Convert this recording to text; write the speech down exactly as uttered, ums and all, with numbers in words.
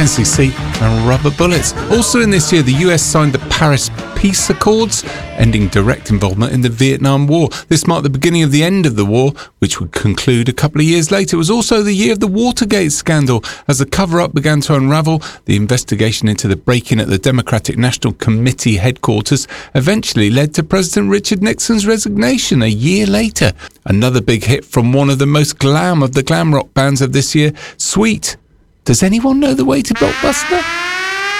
ten C C and Rubber Bullets. Also in this year, the U S signed the Paris Peace Accords, ending direct involvement in the Vietnam War. This marked the beginning of the end of the war, which would conclude a couple of years later. It was also the year of the Watergate scandal. As the cover-up began to unravel, the investigation into the break-in at the Democratic National Committee headquarters eventually led to President Richard Nixon's resignation a year later. Another big hit from one of the most glam of the glam rock bands of this year, Sweet. Does anyone know the way to Blockbuster?